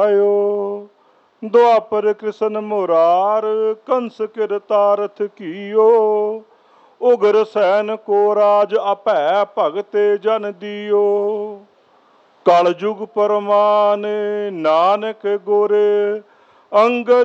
आयो। द्वापर कृष्ण मुरार कंस किरतारथ कियो। उग्र सैन को राज अपै भगते जन दियो। कल जुग परमाने नानक गुर अंगद